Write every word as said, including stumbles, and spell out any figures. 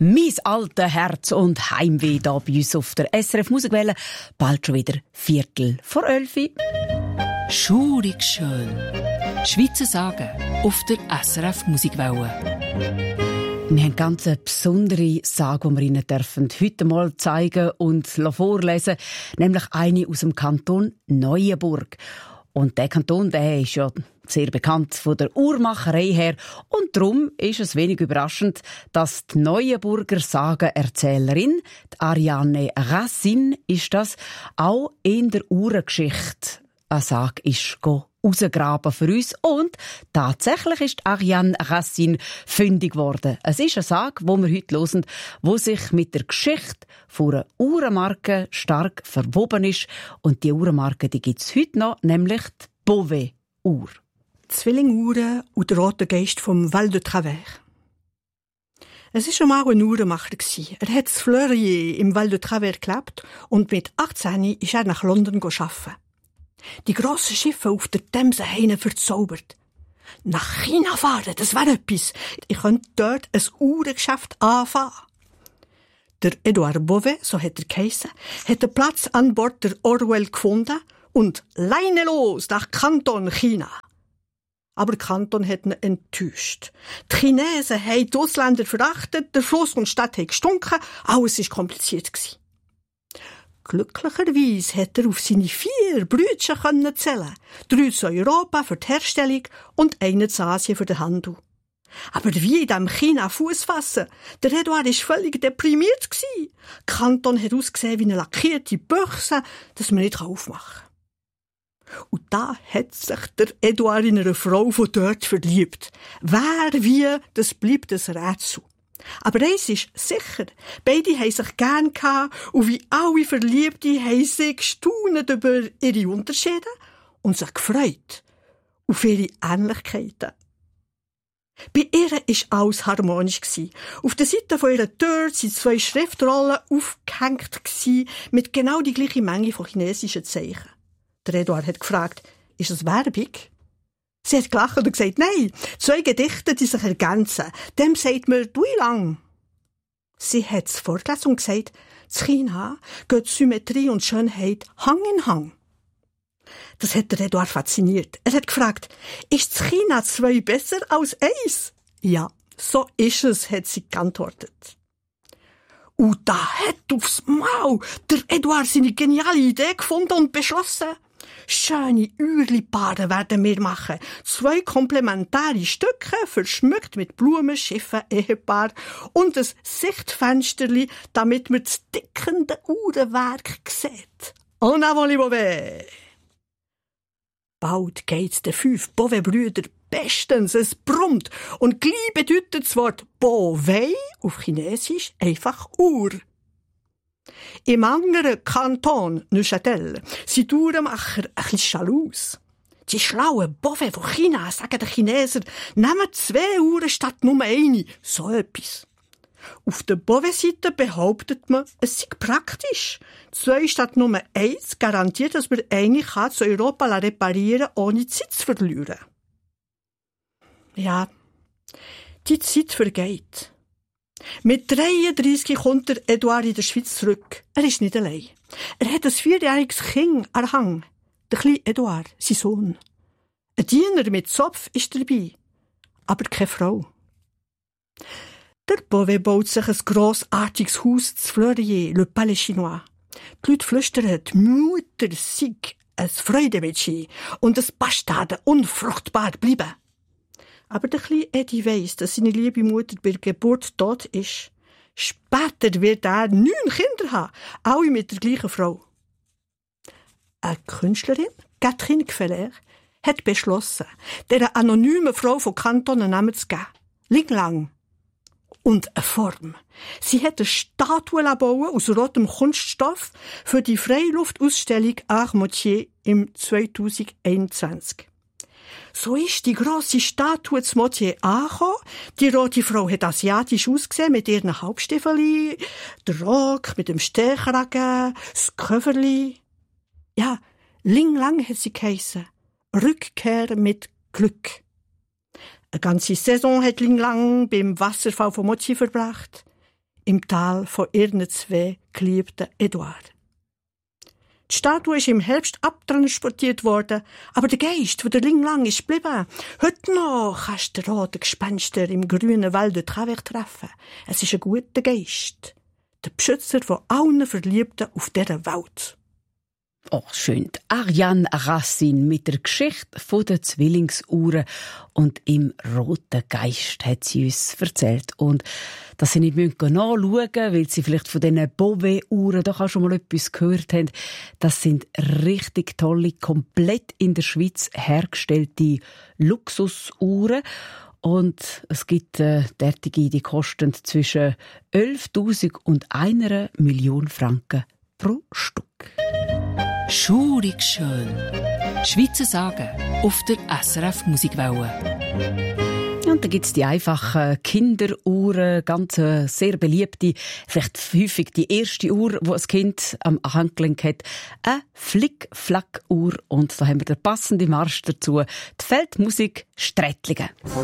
Mein alter Herz und Heimweh da bei uns auf der S R F Musikwelle. Bald schon wieder Viertel vor Elfi. Schurig schön. Schweizer Sagen auf der S R F Musikwelle. Wir haben ganz eine besondere Sage, die wir Ihnen dürfen heute mal zeigen und vorlesen, nämlich eine aus dem Kanton Neuenburg. Und der Kanton, der ist ja sehr bekannt von der Uhrmacherei her. Und darum ist es wenig überraschend, dass die Neuenburger Sagenerzählerin, die Ariane Racine, ist das, auch in der Uhrengeschichte eine Sage ist rausgraben für uns. Und tatsächlich ist Ariane Racine fündig geworden. Es ist eine Sage, die wir heute hören, die sich mit der Geschichte von einer Uhrenmarke stark verwoben ist. Und die Uhrenmarke, die gibt es heute noch, nämlich die Bovet-Uhr. Zwillinguhren und der rote Geist vom Val de Travers. Es war schon mal ein Uhrenmacher. Er hat in Fleurier im Val de Travers gelebt und mit achtzehn ist er nach London arbeiten. Die grossen Schiffe auf der Themse haben ihn verzaubert. Nach China fahren, das wäre etwas. Ich könnte dort ein Uhrengeschäft anfangen. Der Edouard Bovet, so hat er geheissen, hat einen Platz an Bord der Orwell gefunden und Leine los nach Kanton China. Aber Kanton hat ihn enttäuscht. Die Chinesen haben die Ausländer verachtet, der Fluss und die Stadt haben gestunken, alles war kompliziert. Glücklicherweise hat er auf seine vier Brüder zählen. Drei zu Europa für die Herstellung und einen zu Asien für den Handel. Aber wie in diesem China Fuß fassen? Der Edouard war völlig deprimiert. Kanton hat ausgesehen wie eine lackierte Büchse, dass man nicht aufmachen kann. Und da hat sich der Edouard in eine Frau von dort verliebt. Wer, wie, das bleibt ein Rätsel. Aber eins ist sicher, beide haben sich gern gehabt und wie alle Verliebte haben sie gestaunt über ihre Unterschiede und sich gefreut auf ihre Ähnlichkeiten. Bei ihr war alles harmonisch. Auf der Seite von ihrer Tür waren zwei Schriftrollen aufgehängt mit genau die gleiche Menge von chinesischen Zeichen. Der Edouard hat gefragt, ist das Werbung? Sie hat gelacht und gesagt, nein, zwei Gedichte, die sich ergänzen. Dem sagt man, du lang. Sie hat es vorgelesen und gesagt, in China geht Symmetrie und Schönheit Hang in Hang. Das hat der Edouard fasziniert. Er hat gefragt, ist China zwei besser als eins? Ja, so ist es, hat sie geantwortet. Und da hat aufs Mal der Edouard seine geniale Idee gefunden und beschlossen, schöne Uhrli-Paare werden wir machen. Zwei komplementäre Stücke, verschmückt mit Blumen, Schiffen, Ehepaar und ein Sichtfensterli, damit man das tickende Uhrenwerk sieht. En avant les Bovet! Bald geht's den fünf Bovet-Brüdern bestens, es brummt und gleich bedeutet das Wort Bovet auf Chinesisch einfach Uhr. Im anderen Kanton, Neuchâtel, sind die Uhrenmacher ein bisschen jaloux. Die schlauen Bovet von China sagen den Chinesen, nehmen zwei Uhren statt nur eine. So etwas. Auf der Bovet-Seite behauptet man, es sei praktisch. Zwei statt nur eins garantiert, dass man eine kann zu Europa reparieren ohne Zeit zu verlieren. Ja, die Zeit vergeht. Mit dreiunddreissig kommt der Edouard in der Schweiz zurück. Er ist nicht allein. Er hat ein vierjähriges Kind an Hang. Der kleine Edouard, sein Sohn. Ein Diener mit Zopf ist dabei, aber keine Frau. Der Bovet baut sich ein grossartiges Haus zu Fleurier, Le Palais Chinois. Die Leute flüstern, die Mutter sei ein Freudemädchen und das Bastarde unfruchtbar bleiben. Aber der kleine Eddie weiss, dass seine liebe Mutter bei der Geburt tot ist. Später wird er neun Kinder haben, alle mit der gleichen Frau. Eine Künstlerin, Catherine Gfeller, hat beschlossen, dieser anonymen Frau von Kanton einen Namen zu geben. Ling Lang. Und eine Form. Sie hat eine Statue bauen aus rotem Kunststoff für die Freiluftausstellung Art Motier im zweitausendeinundzwanzig. So ist die grosse Statue zu Motier angekommen. Die rote Frau hat asiatisch ausgesehen, mit ihren Halbstiefeli, der Rock mit dem Stehkragen, das Köfferli. Ja, Ling Lang hat sie geheissen. Rückkehr mit Glück. Eine ganze Saison hat Ling Lang beim Wasserfall von Motier verbracht. im Tal von ihren zwei geliebten Eduard. Die Statue ist im Herbst abtransportiert worden, aber der Geist, der Ling lang ist geblieben. Heute noch kannst du den roten Gespenster im grünen Wald dort treffen. Es ist ein guter Geist. Der Beschützer von allen Verliebten auf dieser Welt. Oh, schön. Ariane Racine mit der Geschichte der Zwillingsuhren und im roten Geist hat sie uns erzählt. Und dass sie nicht nachschauen müssen, weil sie vielleicht von diesen Beauvais-Uhren doch auch schon mal etwas gehört haben. Das sind richtig tolle, komplett in der Schweiz hergestellte Luxusuhren. Und es gibt äh, derartige, die kosten zwischen elftausend und einer Million Franken pro Stück. Schurig schön. Schweizer Sagen auf der S R F Musikwelle. Und da gibt es die einfachen Kinderuhren, ganz äh, sehr beliebte, vielleicht häufig die erste Uhr, die ein Kind am Handgelenk hat. Eine Flick-Flack-Uhr. Und da haben wir den passenden Marsch dazu. Die Feldmusik Strättlingen.